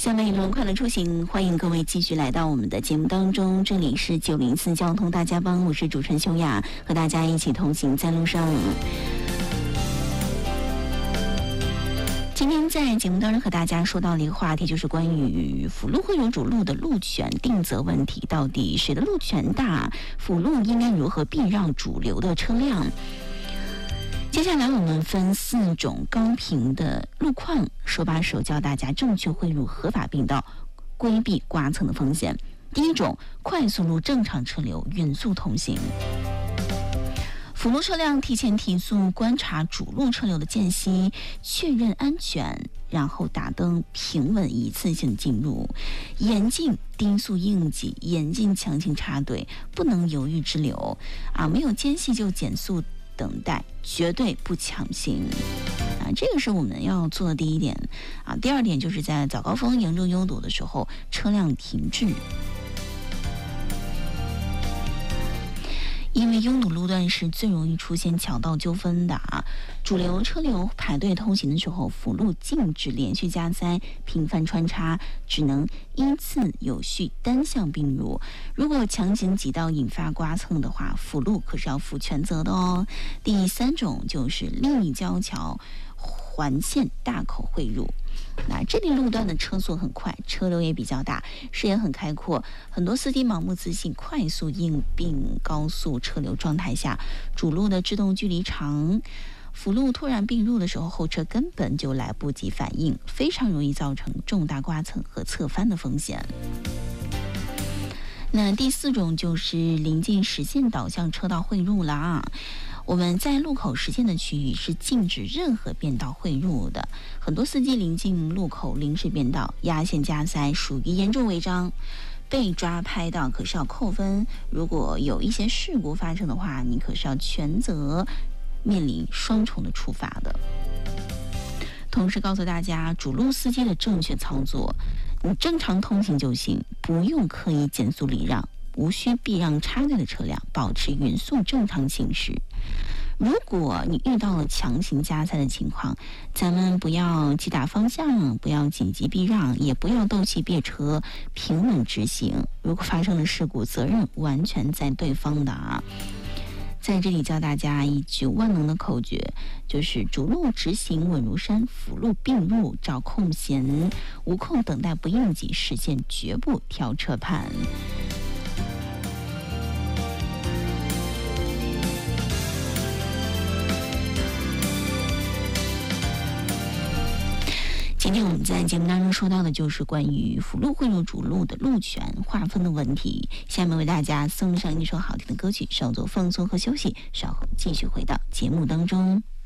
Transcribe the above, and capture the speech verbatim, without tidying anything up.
下面一轮快乐出行，欢迎各位继续来到我们的节目当中。这里是九零四交通大家帮，我是主持人修雅，和大家一起同行在路上。今天在节目当中和大家说到的一个话题，就是关于辅路会有主路的路权定责问题，到底谁的路权大？辅路应该如何避让主流的车辆？接下来我们分四种高频的路况，手把手教大家正确汇入合法并道，规避刮蹭的风险。第一种，快速路正常车流匀速通行。辅路车辆提前提速，观察主路车流的间隙，确认安全，然后打灯平稳一次性进入。严禁低速硬挤，严禁强行插队，不能犹豫滞留啊！没有间隙就减速等待，绝对不强行啊！这个是我们要做的第一点啊。第二点就是在早高峰严重拥堵的时候，车辆停滞。因为拥堵路段是最容易出现抢道纠纷的啊！主流车流排队通行的时候，辅路禁止连续加塞、频繁穿插，只能依次有序单向并入。如果强行挤到引发刮蹭的话，辅路可是要负全责的哦。第三种就是立交桥环线大口汇入。那这类路段的车速很快，车流也比较大，视野很开阔，很多司机盲目自信，快速应并高速车流状态下，主路的制动距离长，辅路突然并入的时候，后车根本就来不及反应，非常容易造成重大刮蹭和侧翻的风险。那第四种就是临近实线导向车道汇入了啊。我们在路口实线的区域是禁止任何变道汇入的，很多司机临近路口临时变道、压线加塞，属于严重违章，被抓拍到可是要扣分。如果有一些事故发生的话，你可是要全责面临双重的处罚的。同时告诉大家，主路司机的正确操作，你正常通行就行，不用刻意减速礼让，无需避让插队的车辆，保持匀速正常行驶。如果你遇到了强行加塞的情况，咱们不要急打方向，不要紧急避让，也不要斗气别车，平稳直行。如果发生了事故，责任完全在对方的啊。在这里教大家一句万能的口诀，就是主路直行稳如山，辅路并入找空闲，无空等待不应急，实现绝不挑车盘。今天我们在节目当中说到的就是关于辅路汇入主路的路权划分的问题。下面为大家送上一首好听的歌曲，稍作放松和休息，稍后继续回到节目当中。